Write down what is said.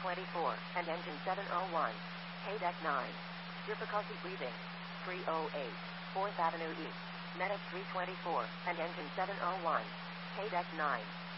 324, and engine 701. KDEC 9. Difficulty breathing. 308, 4th Avenue East. Medic 324, and engine 701. KDEC 9.